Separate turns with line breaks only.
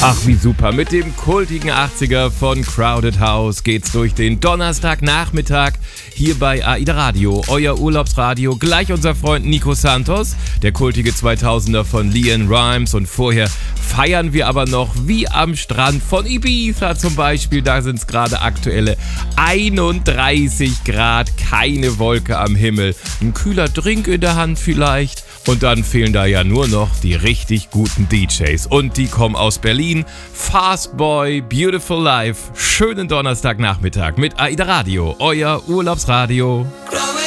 Ach, wie super. Mit dem kultigen 80er von Crowded House geht's durch den Donnerstagnachmittag hier bei AIDA Radio, euer Urlaubsradio. Gleich unser Freund Nico Santos, der kultige 2000er von LeAnn Rimes. Und vorher feiern wir aber noch wie am Strand von Ibiza zum Beispiel. Da sind es gerade aktuelle 31 Grad, keine Wolke am Himmel. Ein kühler Drink in der Hand vielleicht. Und dann fehlen da ja nur noch die richtig guten DJs. Und die kommen aus Berlin. Fastboy, Beautiful Life. Schönen Donnerstagnachmittag mit AIDA Radio, euer Urlaubsradio.